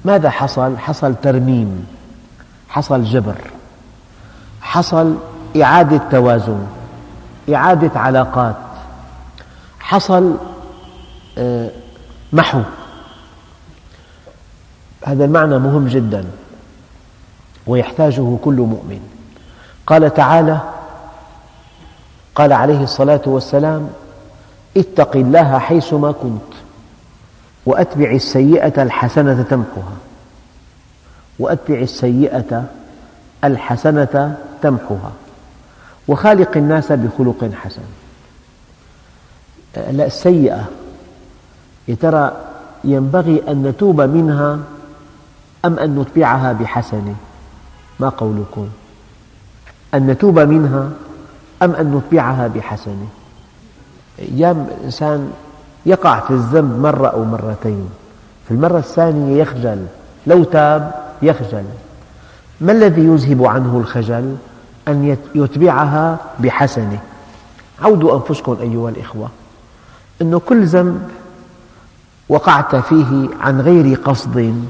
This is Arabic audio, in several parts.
ماذا حصل؟ حصل ترميم، حصل جبر، حصل إعادة توازن، إعادة علاقات، حصل محو. هذا المعنى مهم جدا ويحتاجه كل مؤمن. قال تعالى، قال عليه الصلاة والسلام: اتق الله حيثما كنت وأتبع السيئة الحسنة تمحها، وأتبع السيئة الحسنة تمحها، وخالق الناس بخلق حسن. السيئة يا ترى ينبغي أن نتوب منها أم أن نتبعها بحسنة؟ ما قولكم؟ أن نتوب منها أم أن نتبعها بحسنة؟ أيام الإنسان يقع في الذنب مرة أو مرتين، في المرة الثانية يخجل، لو تاب يخجل. ما الذي يذهب عنه الخجل؟ أن يتبعها بحسنة. عودوا أنفسكم أيها الإخوة، أن كل ذنب وقعت فيه عن غير قصد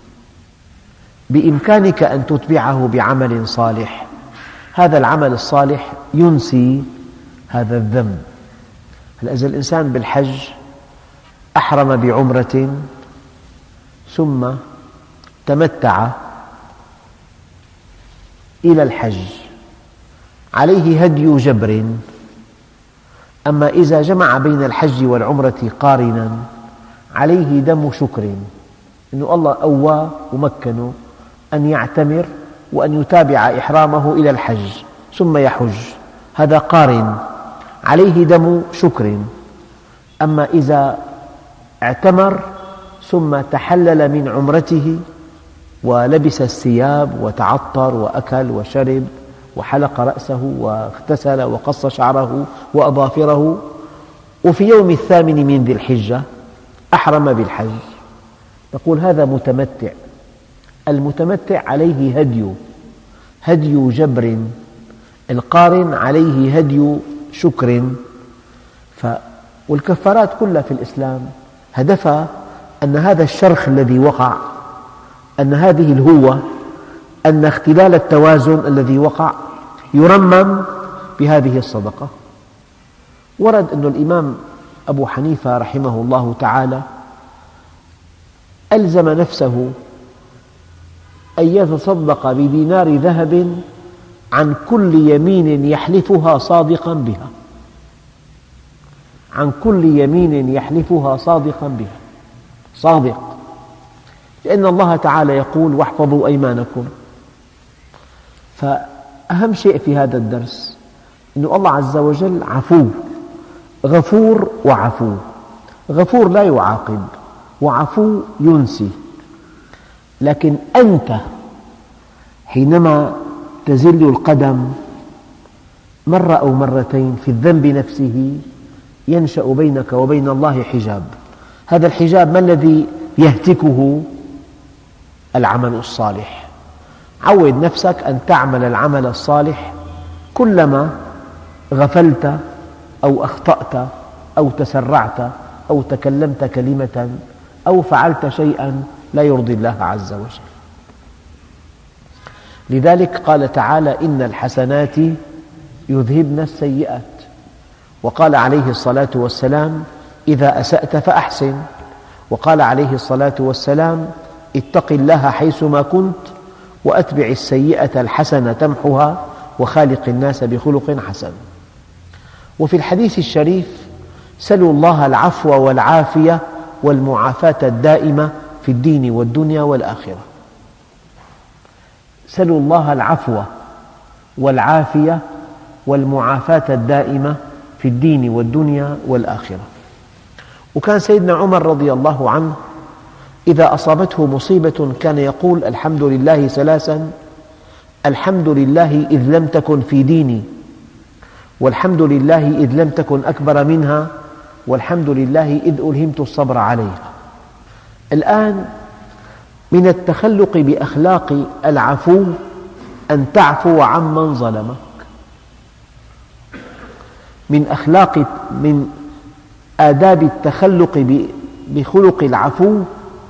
بإمكانك أن تتبعه بعمل صالح، هذا العمل الصالح ينسي هذا الذنب. إذا الإنسان بالحج أحرم بعمرة ثم تمتع إلى الحج، عليه هدي جبر. أما إذا جمع بين الحج والعمرة قارنا عليه دم شكر، إن الله قواه ومكنه أن يعتمر وأن يتابع إحرامه إلى الحج ثم يحج، هذا قارن عليه دم شكر. أما إذا اعتمر ثم تحلل من عمرته ولبس الثياب وتعطر وأكل وشرب وحلق رأسه واغتسل وقص شعره وأظافره، وفي يوم الثامن من ذي الحجة أحرم بالحج، نقول هذا متمتع. المتمتع عليه هدي جبر، القارن عليه هدي شكر. والكفارات كلها في الإسلام هدفها أن هذا الشرخ الذي وقع، أن هذه الهوة، أن اختلال التوازن الذي وقع يرمم بهذه الصدقة. ورد أن الإمام أبو حنيفة رحمه الله تعالى ألزم نفسه أن يتصدق بدينار ذهب عن كل يمين يحلفها صادقا بها، عن كل يمين يحلفها صادقا بها، صادق، لأن الله تعالى يقول: واحفظوا أيمانكم. فأهم شيء في هذا الدرس أن الله عز وجل عفو، غفور وعفو. غفور لا يعاقب، وعفو ينسي. لكن أنت حينما تزل القدم مرة أو مرتين في الذنب نفسه ينشأ بينك وبين الله حجاب. هذا الحجاب ما الذي يهتكه؟ العمل الصالح. عود نفسك أن تعمل العمل الصالح كلما غفلت أو أخطأت أو تسرعت أو تكلمت كلمة أو فعلت شيئا لا يرضي الله عز وجل. لذلك قال تعالى: إن الحسنات يذهبن السيئات. وقال عليه الصلاة والسلام: إذا أسأت فأحسن. وقال عليه الصلاة والسلام: اتق الله حيثما كنت وأتبع السيئة الحسنة تمحها وخالق الناس بخلق حسن. وفي الحديث الشريف: سلوا الله العفو والعافية والمعافاة الدائمة في الدين والدنيا والآخرة. سلوا الله العفو والعافية والمعافاة الدائمة في الدين والدنيا والآخرة. وكان سيدنا عمر رضي الله عنه إذا أصابته مصيبة كان يقول: الحمد لله ثلاثا: الحمد لله إذ لم تكن في ديني، والحمد لله إذ لم تكن أكبر منها، والحمد لله إذ ألهمت الصبر عليها. الآن من التخلق بأخلاق العفو أن تعفو عمن ظلمك. من آداب التخلق بخلق العفو